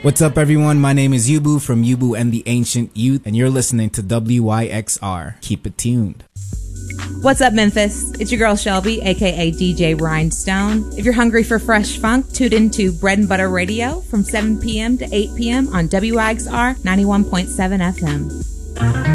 What's up, everyone? My name is Yubu from Yubu and the Ancient Youth, and you're listening to WYXR. Keep it tuned. What's up, Memphis? It's your girl Shelby, aka DJ Rhinestone. If you're hungry for fresh funk, tune into Bread and Butter Radio from 7 p.m. to 8 p.m. on WYXR 91.7 FM.